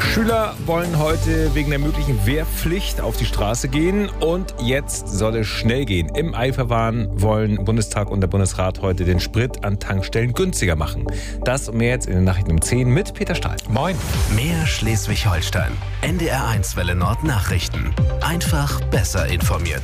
Schüler wollen heute wegen der möglichen Wehrpflicht auf die Straße gehen und jetzt soll es schnell gehen. Im Eilverfahren wollen Bundestag und der Bundesrat heute den Sprit an Tankstellen günstiger machen. Das und mehr jetzt in den Nachrichten um 10 mit Peter Stahl. Moin. Mehr Schleswig-Holstein. NDR1 Welle Nord Nachrichten. Einfach besser informiert.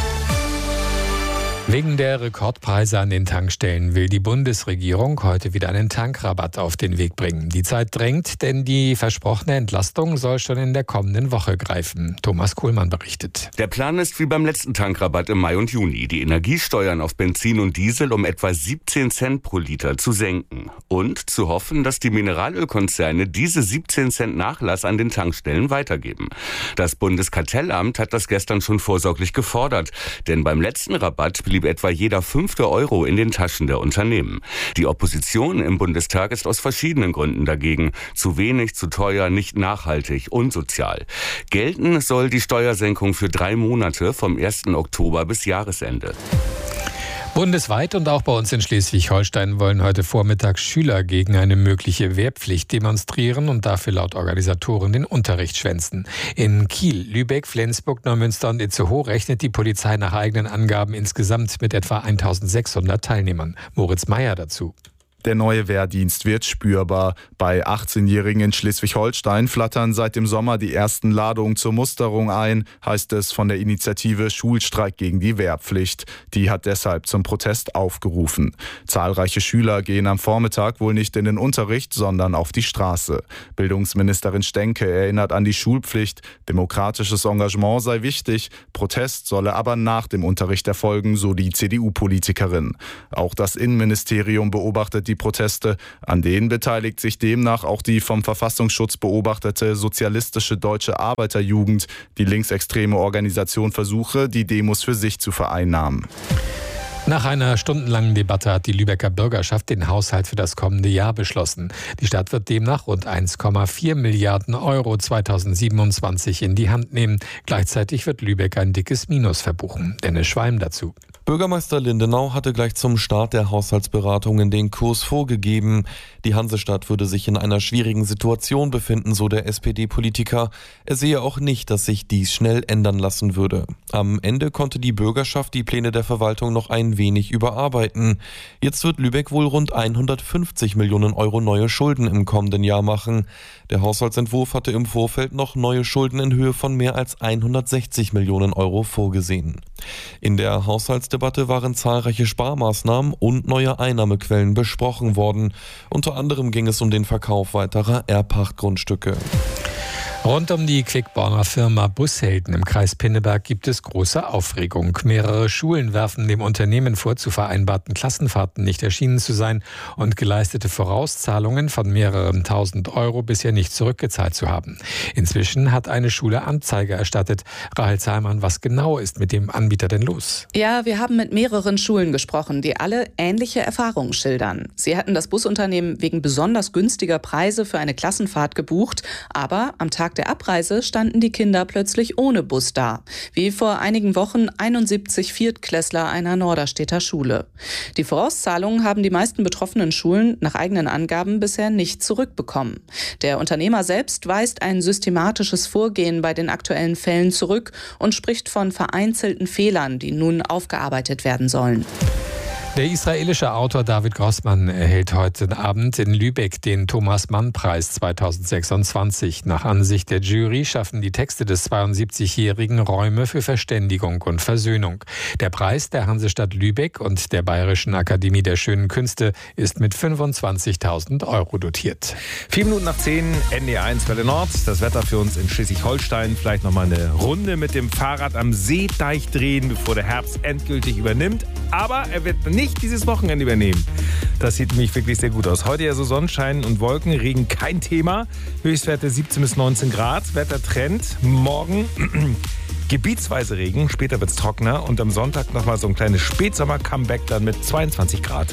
Wegen der Rekordpreise an den Tankstellen will die Bundesregierung heute wieder einen Tankrabatt auf den Weg bringen. Die Zeit drängt, denn die versprochene Entlastung soll schon in der kommenden Woche greifen. Thomas Kuhlmann berichtet. Der Plan ist wie beim letzten Tankrabatt im Mai und Juni, die Energiesteuern auf Benzin und Diesel um etwa 17 Cent pro Liter zu senken. Und zu hoffen, dass die Mineralölkonzerne diese 17 Cent Nachlass an den Tankstellen weitergeben. Das Bundeskartellamt hat das gestern schon vorsorglich gefordert, denn beim letzten Rabatt blieb etwa jeder 5. Euro in den Taschen der Unternehmen. Die Opposition im Bundestag ist aus verschiedenen Gründen dagegen. Zu wenig, zu teuer, nicht nachhaltig, unsozial. Gelten soll die Steuersenkung für 3 Monate vom 1. Oktober bis Jahresende. Bundesweit und auch bei uns in Schleswig-Holstein wollen heute Vormittag Schüler gegen eine mögliche Wehrpflicht demonstrieren und dafür laut Organisatoren den Unterricht schwänzen. In Kiel, Lübeck, Flensburg, Neumünster und Itzehoe rechnet die Polizei nach eigenen Angaben insgesamt mit etwa 1600 Teilnehmern. Moritz Meyer dazu. Der neue Wehrdienst wird spürbar. Bei 18-Jährigen in Schleswig-Holstein flattern seit dem Sommer die ersten Ladungen zur Musterung ein, heißt es von der Initiative Schulstreik gegen die Wehrpflicht. Die hat deshalb zum Protest aufgerufen. Zahlreiche Schüler gehen am Vormittag wohl nicht in den Unterricht, sondern auf die Straße. Bildungsministerin Stenke erinnert an die Schulpflicht. Demokratisches Engagement sei wichtig, Protest solle aber nach dem Unterricht erfolgen, so die CDU-Politikerin. Auch das Innenministerium beobachtet die Proteste. An denen beteiligt sich demnach auch die vom Verfassungsschutz beobachtete Sozialistische Deutsche Arbeiterjugend. Die linksextreme Organisation versuche, die Demos für sich zu vereinnahmen. Nach einer stundenlangen Debatte hat die Lübecker Bürgerschaft den Haushalt für das kommende Jahr beschlossen. Die Stadt wird demnach rund 1,4 Milliarden Euro 2027 in die Hand nehmen. Gleichzeitig wird Lübeck ein dickes Minus verbuchen. Dennis Schwalm dazu. Bürgermeister Lindenau hatte gleich zum Start der Haushaltsberatungen den Kurs vorgegeben. Die Hansestadt würde sich in einer schwierigen Situation befinden, so der SPD-Politiker. Er sehe auch nicht, dass sich dies schnell ändern lassen würde. Am Ende konnte die Bürgerschaft die Pläne der Verwaltung noch ein wenig überarbeiten. Jetzt wird Lübeck wohl rund 150 Millionen Euro neue Schulden im kommenden Jahr machen. Der Haushaltsentwurf hatte im Vorfeld noch neue Schulden in Höhe von mehr als 160 Millionen Euro vorgesehen. In der Haushaltsdebatte waren zahlreiche Sparmaßnahmen und neue Einnahmequellen besprochen worden. Unter anderem ging es um den Verkauf weiterer Erbpachtgrundstücke. Rund um die Quickborner Firma Bushelden im Kreis Pinneberg gibt es große Aufregung. Mehrere Schulen werfen dem Unternehmen vor, zu vereinbarten Klassenfahrten nicht erschienen zu sein und geleistete Vorauszahlungen von mehreren tausend Euro bisher nicht zurückgezahlt zu haben. Inzwischen hat eine Schule Anzeige erstattet. Rahel Zahlmann, was genau ist mit dem Anbieter denn los? Ja, wir haben mit mehreren Schulen gesprochen, die alle ähnliche Erfahrungen schildern. Sie hatten das Busunternehmen wegen besonders günstiger Preise für eine Klassenfahrt gebucht, aber am Tag der Abreise standen die Kinder plötzlich ohne Bus da. Wie vor einigen Wochen 71 Viertklässler einer Norderstedter Schule. Die Vorauszahlungen haben die meisten betroffenen Schulen nach eigenen Angaben bisher nicht zurückbekommen. Der Unternehmer selbst weist ein systematisches Vorgehen bei den aktuellen Fällen zurück und spricht von vereinzelten Fehlern, die nun aufgearbeitet werden sollen. Der israelische Autor David Grossman erhält heute Abend in Lübeck den Thomas-Mann-Preis 2026. Nach Ansicht der Jury schaffen die Texte des 72-Jährigen Räume für Verständigung und Versöhnung. Der Preis der Hansestadt Lübeck und der Bayerischen Akademie der Schönen Künste ist mit 25.000 Euro dotiert. 4 Minuten nach 10, NDR1 Welle Nord. Das Wetter für uns in Schleswig-Holstein. Vielleicht nochmal eine Runde mit dem Fahrrad am Seedeich drehen, bevor der Herbst endgültig übernimmt. Aber er wird nicht dieses Wochenende übernehmen. Das sieht nämlich wirklich sehr gut aus. Heute ja so Sonnenschein und Wolken, Regen kein Thema. Höchstwerte 17 bis 19 Grad. Wettertrend. Morgen gebietsweise Regen, später wird es trockener und am Sonntag nochmal so ein kleines Spätsommer-Comeback dann mit 22 Grad.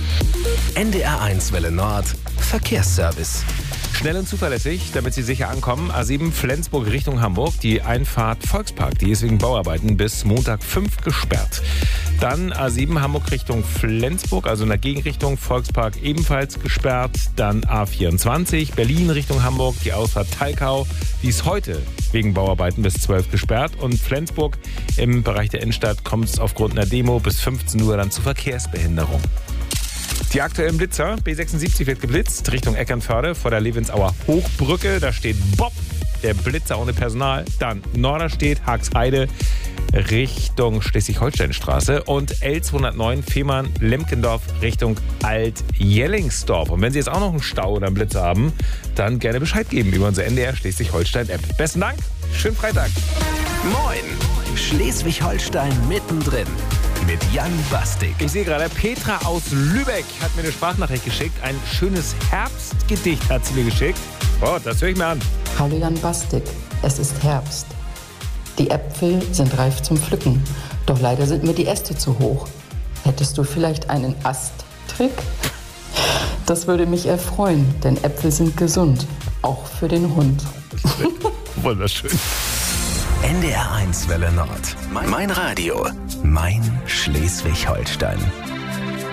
NDR1 Welle Nord, Verkehrsservice. Schnell und zuverlässig, damit Sie sicher ankommen. A7 Flensburg Richtung Hamburg. Die Einfahrt Volkspark, die ist wegen Bauarbeiten bis Montag 5 gesperrt. Dann A7 Hamburg Richtung Flensburg, also in der Gegenrichtung, Volkspark ebenfalls gesperrt. Dann A24 Berlin Richtung Hamburg, die Ausfahrt Talkau, die ist heute wegen Bauarbeiten bis 12 gesperrt. Und Flensburg im Bereich der Innenstadt kommt es aufgrund einer Demo bis 15 Uhr dann zu Verkehrsbehinderung. Die aktuellen Blitzer, B76 wird geblitzt, Richtung Eckernförde vor der Levensauer Hochbrücke. Da steht Bob, der Blitzer ohne Personal. Dann Norderstedt, Haagsheide, Richtung Schleswig-Holstein-Straße. Und L209 Fehmarn-Lemkendorf Richtung Alt-Jellingsdorf. Und wenn Sie jetzt auch noch einen Stau oder einen Blitzer haben, dann gerne Bescheid geben über unsere NDR Schleswig-Holstein-App. Besten Dank, schönen Freitag. Moin, Schleswig-Holstein mittendrin. Mit Jan Bastik. Ich sehe gerade, Petra aus Lübeck hat mir eine Sprachnachricht geschickt. Ein schönes Herbstgedicht hat sie mir geschickt. Oh, das höre ich mir an. Hallo Jan Bastik, es ist Herbst. Die Äpfel sind reif zum Pflücken, doch leider sind mir die Äste zu hoch. Hättest du vielleicht einen Asttrick? Das würde mich erfreuen, denn Äpfel sind gesund, auch für den Hund. Wunderschön. NDR 1 Welle Nord. Mein Radio. Mein Schleswig-Holstein.